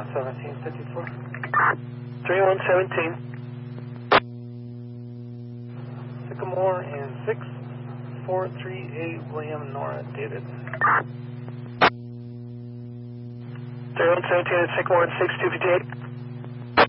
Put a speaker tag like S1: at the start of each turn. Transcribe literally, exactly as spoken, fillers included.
S1: one seventeen fifty-four.
S2: three one seventeen.
S1: Sycamore and six four three eight William Nora David.
S2: three one seventeen at Sycamore and six two fifty-eight.